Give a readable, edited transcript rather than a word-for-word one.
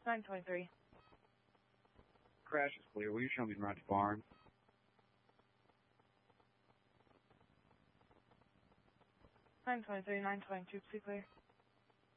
923. Crash is clear. Will you show me around to Barnes? 923, 922, clear.